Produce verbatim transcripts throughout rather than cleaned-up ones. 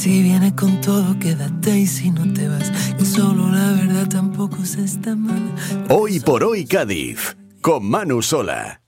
si vienes con todo, quédate, y si no te vas, que solo la verdad tampoco se está mal. Hoy por hoy Cádiz, con Manu Sola.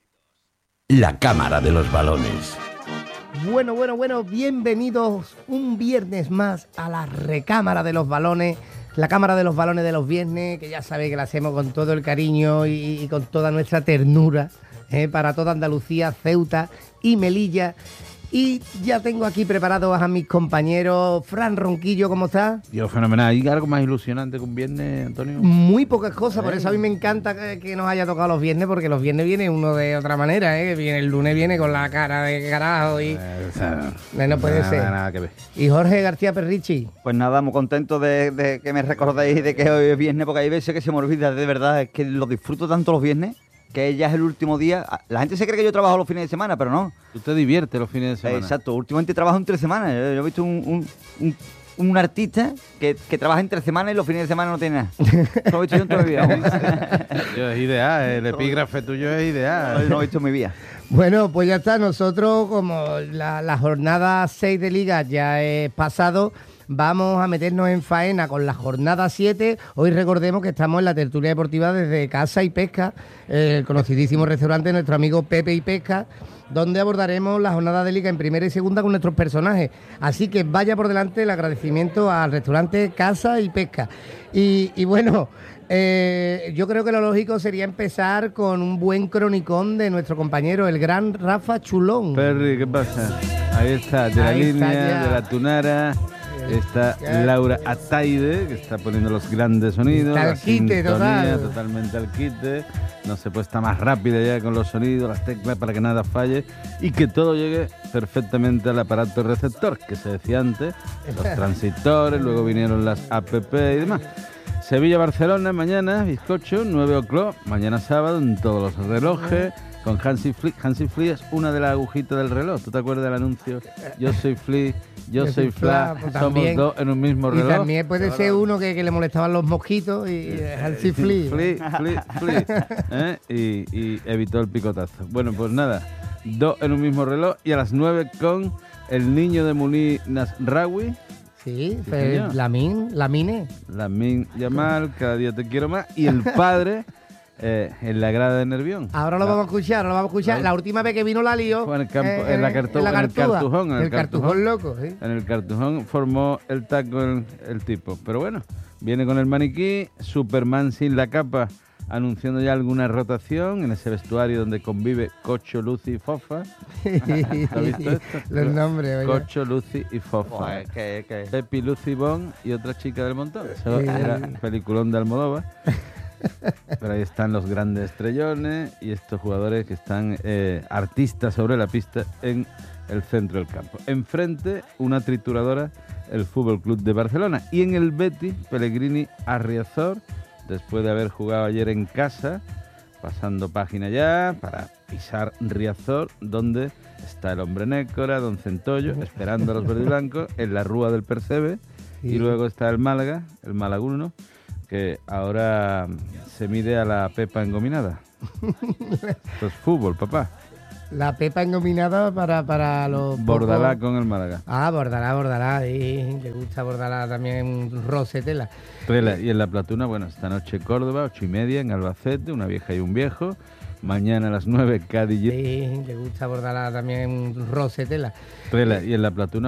La Cámara de los Balones. Bueno, bueno, bueno, bienvenidos un viernes más a la Recámara de los Balones, la Cámara de los Balones de los viernes, que ya sabéis que la hacemos con todo el cariño y, y con toda nuestra ternura, eh, para toda Andalucía, Ceuta y Melilla. Y ya tengo aquí preparados a mis compañeros. Fran Ronquillo, ¿cómo estás? Yo, fenomenal. ¿Hay algo más ilusionante que un viernes, Antonio? Muy pocas cosas, por ¿Eh? eso a mí me encanta que, que nos haya tocado los viernes, porque los viernes viene uno de otra manera, ¿eh? Viene, el lunes viene con la cara de carajo y... Eh, o sea, no, no puede nada, ser. Nada que ver. Y Jorge García Perrichi. Pues nada, muy contento de, de que me recordéis de que hoy es viernes, porque hay veces que se me olvida, de verdad, es que lo disfruto tanto los viernes, que ya es el último día. La gente se cree que yo trabajo los fines de semana, pero no. Tú te diviertes los fines de semana. Exacto, últimamente trabajo entre semanas. Yo, yo he visto un, un, un, un artista que, que trabaja entre semanas y los fines de semana no tiene nada. Eso lo he visto yo en toda mi vida. Yo, es ideal, el epígrafe tuyo es ideal. No lo he visto en mi vida. Bueno, pues ya está. Nosotros, como la, la jornada seis de Liga ya es pasado, vamos a meternos en faena con la jornada siete. Hoy recordemos que estamos en la tertulia deportiva desde Casa y Pesca, el conocidísimo restaurante de nuestro amigo Pepe y Pesca, donde abordaremos la jornada de Liga en primera y segunda con nuestros personajes. Así que vaya por delante el agradecimiento al restaurante Casa y Pesca. Y, y bueno, eh, yo creo que lo lógico sería empezar con un buen cronicón de nuestro compañero, el gran Rafa Chulón. Perry, ¿qué pasa? Ahí está, de la Ahí está línea, ya. de la tunara. Está Laura Ataide, que está poniendo los grandes sonidos. Está al la quite, sintonía, total. totalmente al quite. No se puede estar más rápida ya con los sonidos, las teclas, para que nada falle y que todo llegue perfectamente al aparato receptor, que se decía antes, los transistores, luego vinieron las app y demás. Sevilla-Barcelona mañana, bizcocho, nueve o'clock, mañana sábado, en todos los relojes. Con Hansi Flick. Hansi Flick es una de las agujitas del reloj. ¿Tú te acuerdas del anuncio? Yo soy Flick, yo, yo soy Fla, pues somos también, dos en un mismo reloj. Y también puede ser uno que, que le molestaban los mosquitos y Hansi Flick. Flick, Flick, Flick. ¿Eh? Y, y evitó el picotazo. Bueno, pues nada, dos en un mismo reloj y a las nueve con el niño de Munir Nasraoui. Sí, Sí, pues, señor. Lamin, Lamine. Lamin Yamal, cada día te quiero más. Y el padre... Eh, en la grada de Nervión. Ahora lo la, vamos a escuchar, ahora lo vamos a escuchar. ¿no? La última vez que vino la lío. Fue en el campo, eh, en, la eh, cartu, en la en el cartuja, cartujón. En el, el cartujón loco, sí. En el cartujón formó el taco el, el tipo. Pero bueno, viene con el maniquí, Superman sin la capa, anunciando ya alguna rotación en ese vestuario donde convive Cocho, Lucy y Fofa. ¿Has visto esto? Los nombres, oye. Cocho, Lucy y Fofa. Joder, que, que... Pepi, Lucy, Bon y otra chica del montón. Eso era peliculón de Almodóvar. Pero ahí están los grandes estrellones y estos jugadores que están eh, artistas sobre la pista en el centro del campo. Enfrente, una trituradora, el Fútbol Club de Barcelona. Y en el Betis, Pellegrini a Riazor, después de haber jugado ayer en casa, pasando página ya para pisar Riazor, donde está el hombre Nécora, Don Centollo, esperando a los verdiblancos en la Rúa del Percebe. Sí. Y luego está el Málaga, el Malaguno, que ahora se mide a la Pepa engominada. Esto es fútbol, papá. La Pepa engominada para, para los... Bordalá pocos... con el Málaga. Ah, Bordalá, Bordalá. Sí, le gusta Bordalá también, rosetela. Tela. Y en la Platuna, bueno, esta noche Córdoba, ocho y media en Albacete, una vieja y un viejo. Mañana a las nueve, Cádiz. Sí, le gusta Bordalá también, rosetela. Tela. Y en la Platuna,